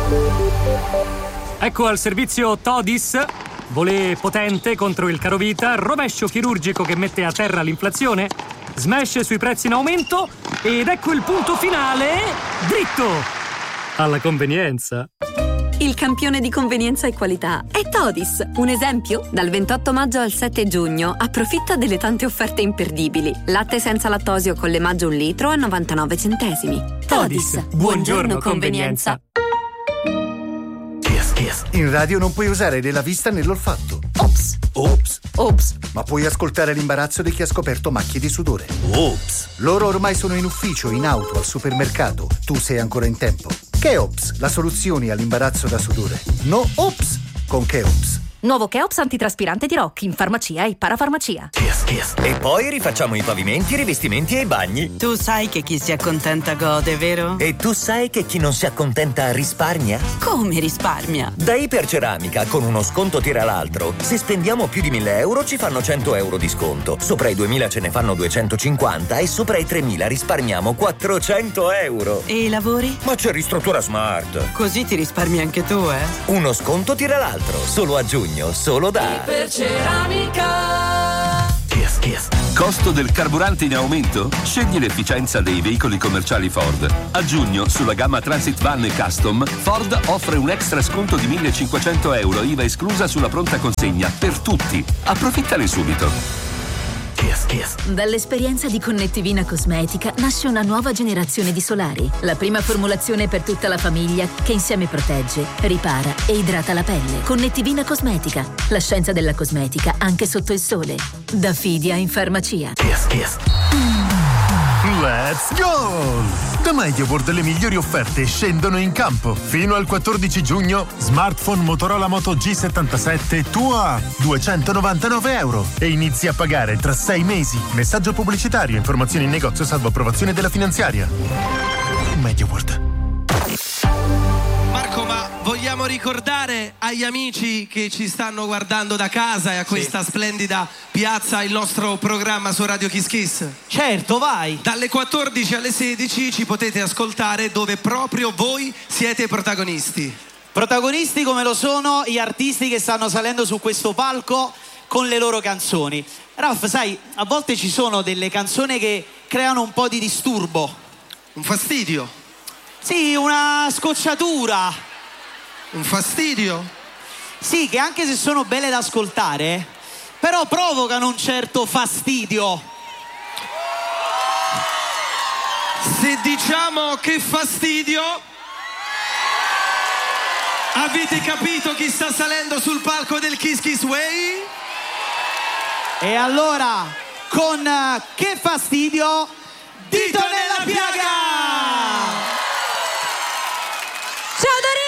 Ecco al servizio Todis. Volée potente contro il carovita, rovescio chirurgico che mette a terra l'inflazione, smash sui prezzi in aumento ed ecco il punto finale, dritto alla convenienza. Il campione di convenienza e qualità è Todis. Un esempio? Dal 28 maggio al 7 giugno approfitta delle tante offerte imperdibili. Latte senza lattosio con l'emaggio 1 litro a 99 centesimi. Todis. Buongiorno convenienza. In radio non puoi usare né la vista né l'olfatto. Ops. Ops. Ops. Ma puoi ascoltare l'imbarazzo di chi ha scoperto macchie di sudore. Ops. Loro ormai sono in ufficio, in auto, al supermercato. Tu sei ancora in tempo. Cheops, la soluzione all'imbarazzo da sudore. No Ops con Cheops. Nuovo Cheops antitraspirante di Rock in farmacia e parafarmacia. E poi rifacciamo i pavimenti, i rivestimenti e i bagni. Tu sai che chi si accontenta gode, vero? E tu sai che chi non si accontenta risparmia? Come risparmia? Da Iperceramica, con uno sconto tira l'altro. Se spendiamo più di 1.000 euro ci fanno 100 euro di sconto. Sopra i 2.000 ce ne fanno 250 e sopra i 3.000 risparmiamo 400 euro. E i lavori? Ma c'è Ristruttura Smart. Così ti risparmi anche tu, eh? Uno sconto tira l'altro, solo a giugno. Solo da Iperceramica. Costo del carburante in aumento? Scegli l'efficienza dei veicoli commerciali Ford. A giugno, sulla gamma Transit Van e Custom, Ford offre un extra sconto di 1.500 euro, IVA esclusa sulla pronta consegna, per tutti. Approfittane subito. Dall'esperienza di Connettivina Cosmetica nasce una nuova generazione di solari. La prima formulazione per tutta la famiglia che insieme protegge, ripara e idrata la pelle. Connettivina Cosmetica. La scienza della cosmetica anche sotto il sole. Da Fidia in farmacia. Let's go! Da MediaWorld le migliori offerte scendono in campo. Fino al 14 giugno, smartphone Motorola Moto G77 tuo a 299 euro e inizi a pagare tra 6 mesi. Messaggio pubblicitario, informazioni in negozio salvo approvazione della finanziaria. MediaWorld. Marco, ma vogliamo ricordare agli amici che ci stanno guardando da casa e a questa splendida piazza il nostro programma su Radio Kiss Kiss? Certo, vai! Dalle 14 alle 16 ci potete ascoltare, dove proprio voi siete i protagonisti. Protagonisti come lo sono gli artisti che stanno salendo su questo palco con le loro canzoni. Ralph, sai, a volte ci sono delle canzoni che creano un po' di disturbo. Un fastidio? Sì, una scocciatura. Un fastidio? Sì, che anche se sono belle da ascoltare, però provocano un certo fastidio. Se diciamo che fastidio, avete capito chi sta salendo sul palco del Kiss Kiss Way? E allora, con che fastidio, dito nella piaga! Ciao Dorina!